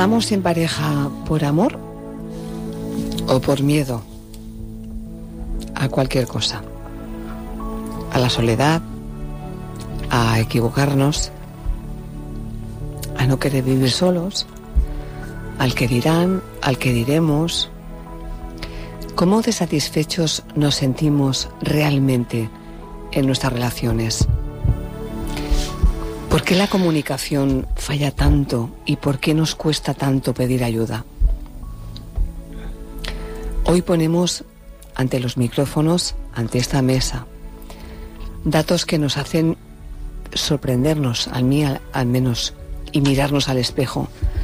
¿Estamos en pareja por amor o por miedo a cualquier cosa? A la soledad, a equivocarnos, a no querer vivir solos, al que dirán, al que diremos. ¿Cómo de satisfechos nos sentimos realmente en nuestras relaciones? ¿Por qué la comunicación falla tanto y por qué nos cuesta tanto pedir ayuda? Hoy ponemos ante los micrófonos, ante esta mesa, datos que nos hacen sorprendernos, al menos, y mirarnos al espejo